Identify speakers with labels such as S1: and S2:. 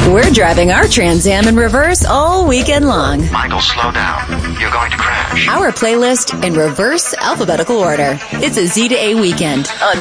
S1: We're driving our Trans Am in reverse all weekend long.
S2: Michael, slow down. You're going to crash.
S1: Our playlist in reverse alphabetical order. It's a Z to A weekend on